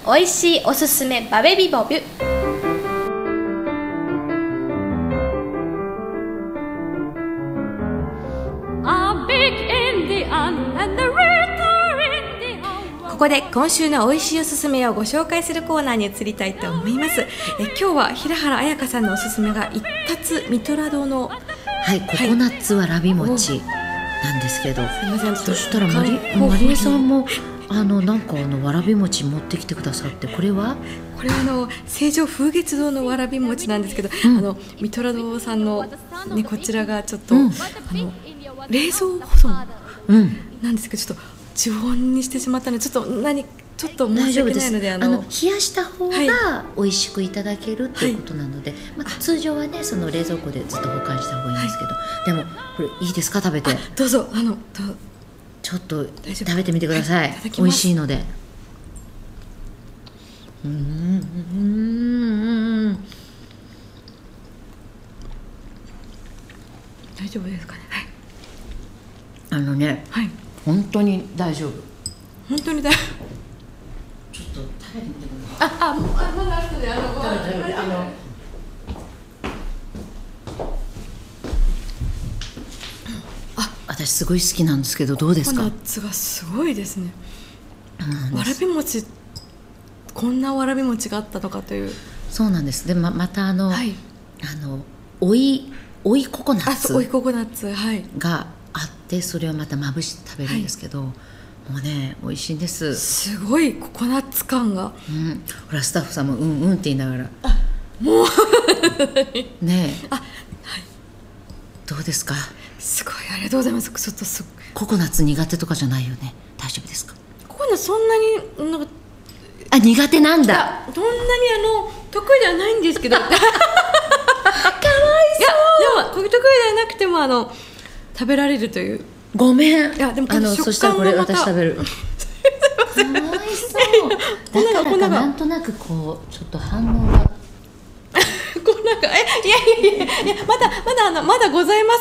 おいしいおすすめバベビボブ。ここで今週のおいしいおすすめをご紹介するコーナーに移りたいと思います。今日は平原綾香さんのおすすめが一達ミトラ堂の、 ココナッツわらび餅なんですけど、 すいません、 そしたらマリエさんもなんかわらび餅持ってきてくださって、これは成城風月堂のわらび餅なんですけど、ミトラ堂さんの、ね、こちらがちょっと、冷蔵保存なんですけど、ちょっと常温にしてしまったのでちょっと申し訳ないので、 冷やした方が美味しくいただけるっていうことなので、通常はねその冷蔵庫でずっと保管した方がいいんですけど、でもこれいいですか、食べて。 どうぞちょっと食べてみてください。美味しいので。 大丈夫ですかね。 本当に大丈夫。 本当に大丈夫。 ちょっと食べてみてください。 まだあるので食べて私すごい好きなんですけど、どうですか？ ココナッツがすごいですね。わらび餅、こんなわらび餅があったのかという。 そうなんです。でまた追いココナッツ追いココナッツがあって、それをまたまぶして食べるんですけど、もうね美味しいんです。 すごいココナッツ感が、 ほらスタッフさんもって言いながら、 もうねどうですか？ すごい、ありがとうございます。ちょっとココナッツ苦手とかじゃないよね？大丈夫ですか？ ココナッツそんなに苦手なんだ。 そんなに得意ではないんですけどかわいそう。でも得意ではなくても食べられるという。 ごめん。 いやでもそしたらこれ私食べる。かわいそう。だからなんとなくこうちょっと反応がいやまだございます。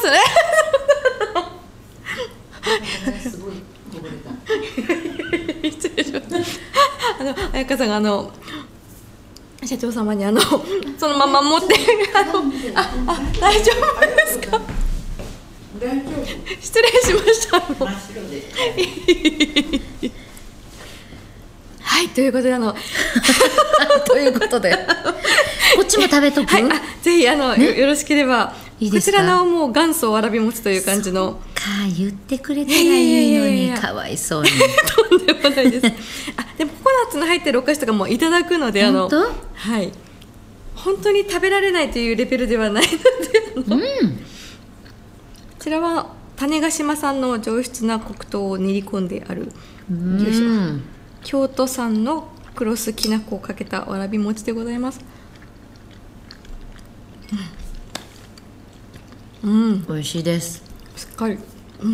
すごいこぼれた。 失礼します。彩香さんが社長様にそのまま持って大丈夫ですか？失礼しました。ということでということでこっちも食べとく？ ぜひよろしければ。いいですか？こちらのもう元祖わらび餅という感じの。 言ってくれたらいいのに、かわいそうに。 とんでもないです。でもココナッツの入ってるお菓子とかもいただくので、 本当？ 本当に食べられないというレベルではないので、こちらは種子島産の上質な黒糖を練り込んである京都産のクロスきな粉をかけたわらび餅でございます。 美味しいです。 しっかり。こ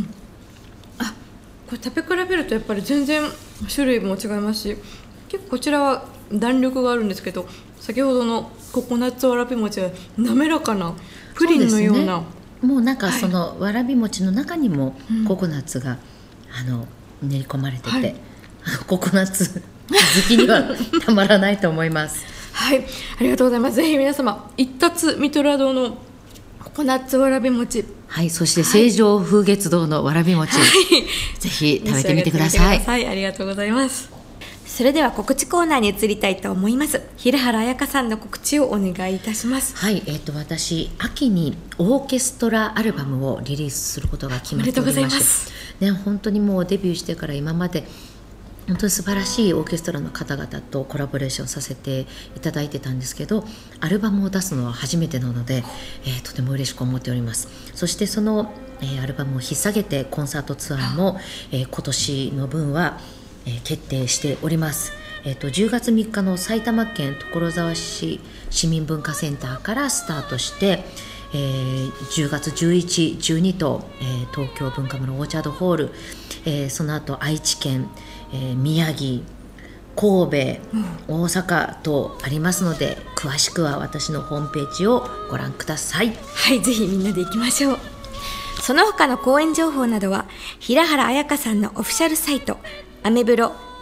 れ食べ比べるとやっぱり全然種類も違いますし、結構こちらは弾力があるんですけど、先ほどのココナッツわらび餅は滑らかなプリンのような。 もうなんかそのわらび餅の中にもココナッツが練り込まれてて、ココナッツ好きにはたまらないと思います。 ありがとうございます。ぜひ皆様一達ミトラ堂のココナッツわらび餅、 そして成城風月堂のわらび餅、ぜひ食べてみてください。 ありがとうございます。それでは告知コーナーに移りたいと思います。平原綾香さんの告知をお願いいたします。 私秋にオーケストラアルバムをリリースすることが決まっておりまして、本当にもうデビューしてから今まで本当に素晴らしいオーケストラの方々とコラボレーションさせていただいてたんですけど、アルバムを出すのは初めてなので、とても嬉しく思っております。そしてその、アルバムを引っ提げてコンサートツアーも、今年の分は、決定しております。10月3日の埼玉県所沢市市民文化センターからスタートして、10月11、12と、東京文化村オーチャードホール、その後愛知県、宮城、神戸、大阪とありますので、詳しくは私のホームページをご覧ください。 ぜひみんなで行きましょう。その他の公演情報などは平原綾香さんのオフィシャルサイトアメブロ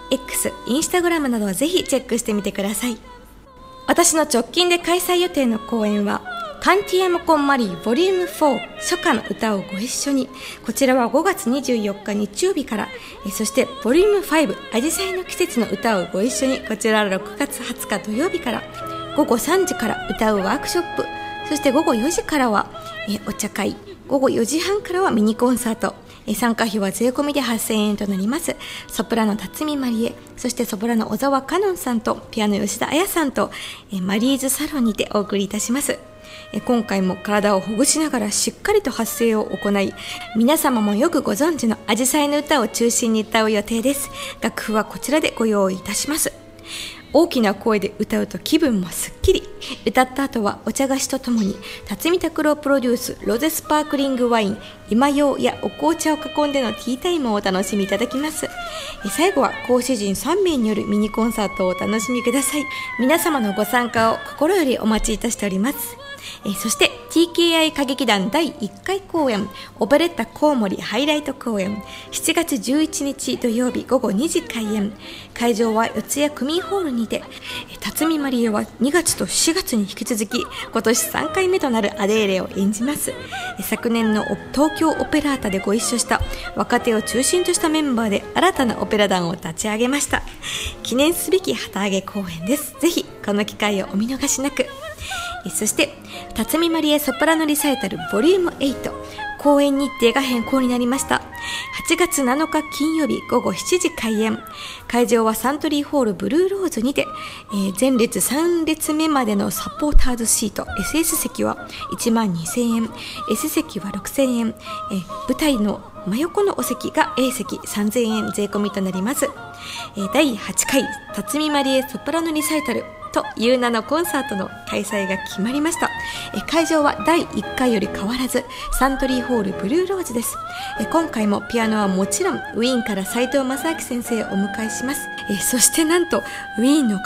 X、インスタグラムなどはぜひチェックしてみてください。私の直近で開催予定の公演はカンティアムコンマリーボリューム4初夏の歌をご一緒に、こちらは5月24日日曜日から、そしてボリューム5アジサイの季節の歌をご一緒に、こちらは6月20日土曜日から午後3時から歌うワークショップ、そして午後4時からはお茶会、午後4時半からはミニコンサート。参加費は税込みで8000円となります。ソプラノ辰巳まりえ、そしてソプラノ小沢香音さんとピアノ吉田彩さんとマリーズサロンにてお送りいたします。今回も体をほぐしながらしっかりと発声を行い、皆様もよくご存知のアジサイの歌を中心に歌う予定です。楽譜はこちらでご用意いたします。大きな声で歌うと気分もすっきり。歌った後はお茶菓子とともに辰巳拓郎プロデュースロゼスパークリングワイン今用やお紅茶を囲んでのティータイムをお楽しみいただきます。最後は講師陣3名によるミニコンサートをお楽しみください。皆様のご参加を心よりお待ちいたしております。そして TKI 歌劇団第1回公演オペレッタコウモリハイライト公演、7月11日土曜日午後2時開演。会場は四谷区民ホールにて、辰巳まりえは2月と4月に引き続き今年3回目となるアデーレを演じます。昨年の東京オペラータでご一緒した若手を中心としたメンバーで新たなオペラ団を立ち上げました。記念すべき旗揚げ公演です。ぜひこの機会をお見逃しなく。そして辰巳まりえソプラノリサイタルボリューム8公演日程が変更になりました。8月7日金曜日午後7時開演。会場はサントリーホールブルーローズにて、前列3列目までのサポーターズシート SS 席は12,000円、 S 席は6,000円、舞台の真横のお席が A 席3,000円税込みとなります。第8回辰巳まりえソプラノリサイタルという名のコンサートの開催が決まりました。会場は第1回より変わらずサントリーホールブルーローズです。今回もピアノはもちろんウィーンから斉藤正明先生をお迎えします。そしてなんとウィーンの